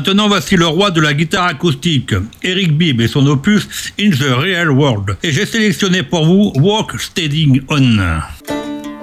Maintenant, voici le roi de la guitare acoustique, Eric Bibb et son opus In the Real World. Et j'ai sélectionné pour vous Walk Steady On.